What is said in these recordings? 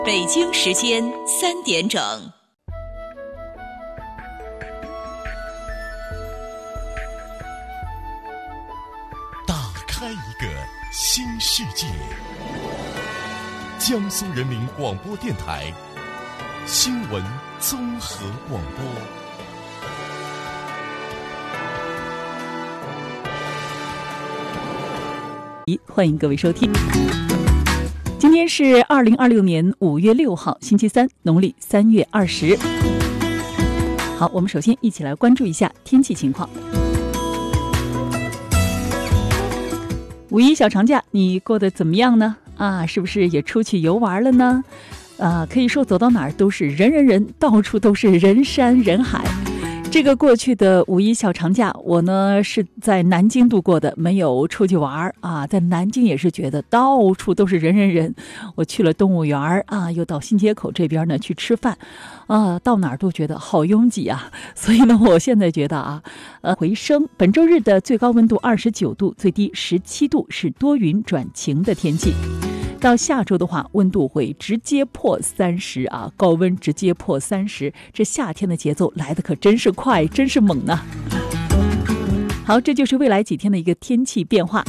北京时间3点整。 打开一个新世界。江苏人民广播电台新闻综合广播。 欢迎各位收听。今天是2026年5月6号，星期三，农历3月20。好，我们首先一起来关注一下天气情况。五一小长假你过得怎么样呢？是不是也出去游玩了呢？可以说走到哪儿都是人，到处都是人山人海。这个过去的五一小长假，我呢是在南京度过的，没有出去玩在南京也是觉得到处都是人。我去了动物园又到新街口这边呢去吃饭到哪儿都觉得好拥挤所以呢，我现在觉得回升。本周日的最高温度29度，最低17度，是多云转晴的天气。到下周的话，温度会直接破30高温直接破30，这夏天的节奏来得可真是快，真是猛呢。好，这就是未来几天的一个天气变化。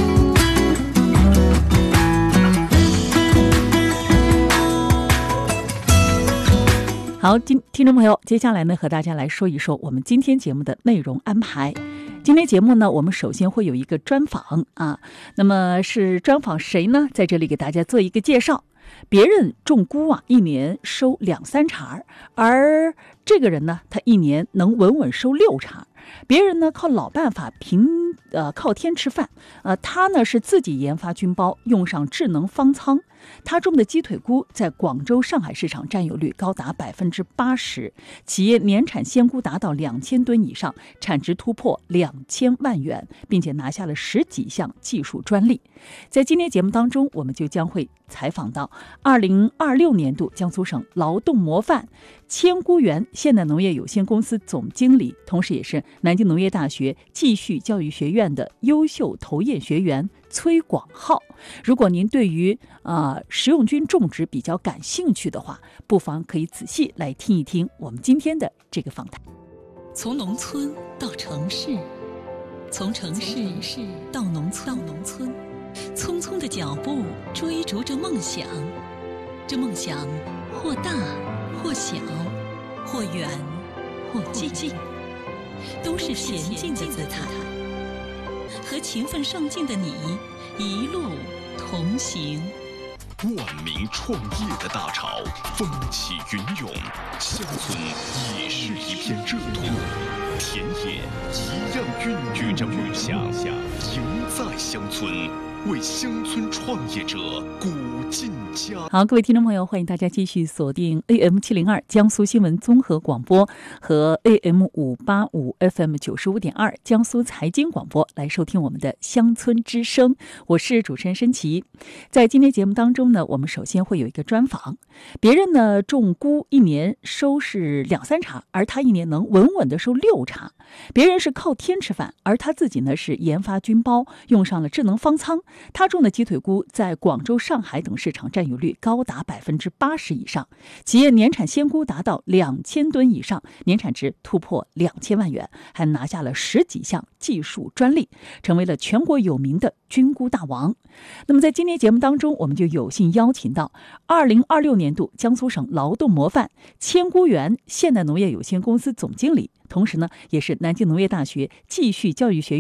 好，听众朋友，接下来呢和大家来说一说我们今天节目的内容安排。今天节目呢，我们首先会有一个专访那么是专访谁呢？在这里给大家做一个介绍。别人种菇一年收2-3茬，而这个人呢，他一年能稳稳收6茬。别人呢靠老办法靠天吃饭，他呢是自己研发菌包，用上智能方舱。他种的鸡腿菇在广州、上海市场占有率高达80%，企业年产鲜菇达到2000吨以上，产值突破2000万元，并且拿下了10几项技术专利。在今天节目当中，我们就将会采访到2026年度江苏省劳动模范千菇园现代农业有限公司总经理，同时也是南京农业大学继续教育学院的优秀投研学员崔广浩。如果您对于食用菌种植比较感兴趣的话，不妨可以仔细来听一听我们今天的这个访谈。 从农村到城市，从城市到农村，匆匆的脚步追逐着梦想，这梦想或大或小，或远或近，都是前进的姿态。和勤奋上进的你一路同行。 万民创业的大潮风起云涌，乡村也是一片热土，田野一样孕育着梦想，赢在乡村，为乡村创业者鼓劲加。 好，各位听众朋友，欢迎大家继续锁定 AM702 江苏新闻综合广播和 AM585 FM95.2 江苏财经广播，来收听我们的乡村之声。我是主持人申琦。在今天节目当中呢，我们首先会有一个专访。别人呢种菇一年收是2-3茬，而他一年能稳稳的收6茬。别人是靠天吃饭，而他自己呢是研发菌包，用上了智能方舱。他种的鸡腿菇在广州、上海等市场占有率高达80%以上，企业年产鲜菇达到2000吨以上，年产值突破2000万元，还拿下了10几项技术专利，成为了全国有名的菌菇大王。那么在今天节目当中，我们就有幸邀请到2026年度江苏省劳动模范千菇园现代农业有限公司总经理，同时呢也是南京农业大学继续教育学院